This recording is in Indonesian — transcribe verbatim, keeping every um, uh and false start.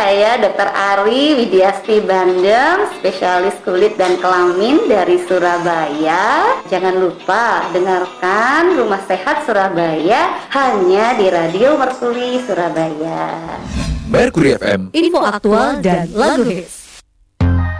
saya dokter Ari Widiasti Bandeng, spesialis kulit dan kelamin dari Surabaya. Jangan lupa dengarkan Rumah Sehat Surabaya hanya di Radio Mercury Surabaya. Mercury F M, info aktual dan lagu hits.